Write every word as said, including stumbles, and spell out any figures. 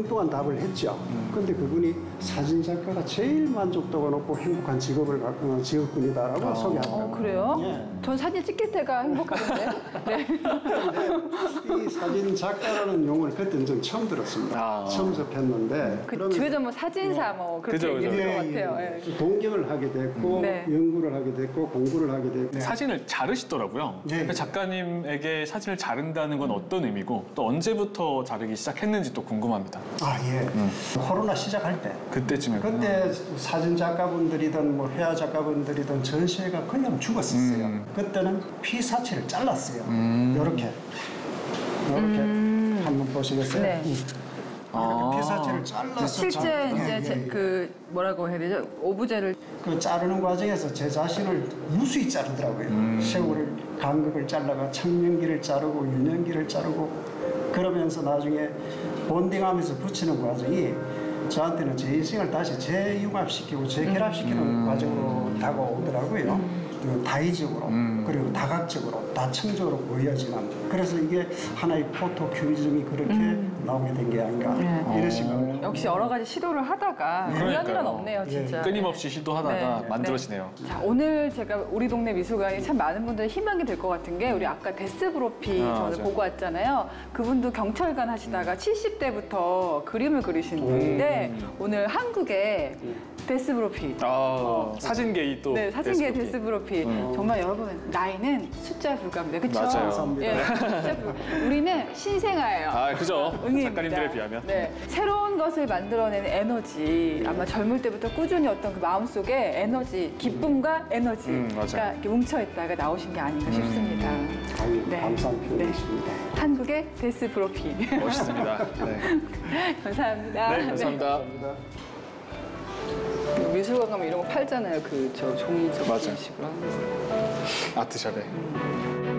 엉뚱한 답을 했죠. 그런데 그분이 사진 작가가 제일 만족도가 높고 행복한 직업을 갖고 있는 직업군이다라고 아. 소개하더라고요. 어, 그래요? 예. 전 사진 찍힐 때가 행복하던데. 네. 이 사진 작가라는 용어를 그때는 좀 처음 들었습니다. 아. 처음 접했는데 그 그러면서 집에서 뭐 사진사 뭐 그렇게 그죠, 얘기할 그죠. 것 같아요. 예. 동경을 하게 됐고 네. 연구를 하게 됐고 공부를 하게 됐고 사진을 자르시더라고요. 네. 그 작가님에게 사진을 자른다는 건 어떤 의미고 또 언제부터 자르기 시작했는지 또 궁금합니다. 아 예. 코로나 시작할 때 그때쯤에. 그때 사진 작가분들이든 뭐 회화 작가분들이든 전시회가 그냥 죽었었어요. 음. 그때는 피사체를 잘랐어요. 음. 요렇게 요렇게 한번 보시겠어요? 네. 음. 아. 이렇게 피사체를 잘라서 실제 자- 이제 예, 제- 예, 예. 그 뭐라고 해야 되죠? 오브제를 그 자르는 과정에서 제 자신을 무수히 자르더라고요. 음. 세월을 간극을 잘라가 청년기를 자르고 유년기를 자르고 그러면서 나중에 본딩하면서 붙이는 과정이 저한테는 제 인생을 다시 재융합시키고 재결합시키는 음. 과정으로 다가오더라고요. 그 다의적으로 음. 그리고 다각적으로 다층적으로 보여지는 그래서 이게 하나의 포토 큐비즘이 그렇게 나오게 된 게 아닌가 네. 이런 어. 생각을 역시 여러 가지 시도를 하다가 우연이란 그러니까요. 없네요, 진짜. 예. 끊임없이 시도하다가 네. 만들어지네요. 자, 오늘 제가 우리 동네 미술관이 참 많은 분들 희망이 될 것 같은 게 우리 아까 데스브로피 아, 저는 맞아요. 보고 왔잖아요. 그분도 경찰관 하시다가 칠십 대부터 그림을 그리신 분인데 오늘 한국에 데스브로피 아, 사진계의 또. 네, 사진계 데스크톱이. 데스브로피 음. 정말 여러분 나이는 숫자 불과합니다. 그렇죠? 맞아요. 감사합니다. 예, 숫자 불- 우리는 신생아예요. 아, 그죠. 응입니다. 작가님들에 비하면. 네. 새로운 것을 만들어내는 에너지. 아마 젊을 때부터 꾸준히 어떤 그 마음속에 에너지, 기쁨과 에너지. 음, 맞아요. 가 이렇게 뭉쳐있다가 나오신 게 아닌가 싶습니다. 아유, 네. 감사한 네. 표현이십니다. 한국의 데스 브로피. 멋있습니다. 네. 감사합니다. 네, 감사합니다. 감사합니다. 네. 미술관 가면 이런 거 팔잖아요. 그 저 종이 저 맞아요. 식으로 하는 거. 아트샵에.